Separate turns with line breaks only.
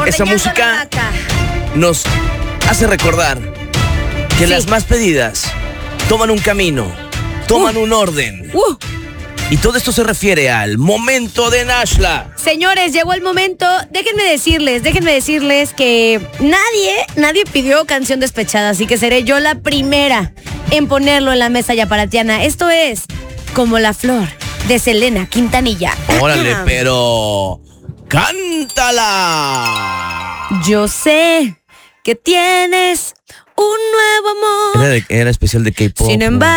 Esa música nos hace recordar que las más pedidas toman un camino, toman un orden. Y todo esto se refiere al momento de Nashla.
Señores, llegó el momento. Déjenme decirles que nadie pidió canción despechada, así que seré yo la primera en ponerlo en la mesa yaparatiana. Esto es Como la Flor, de Selena Quintanilla.
Órale, pero cántala.
Yo sé que tienes un nuevo amor.
Era especial de K-pop.
Sin embargo,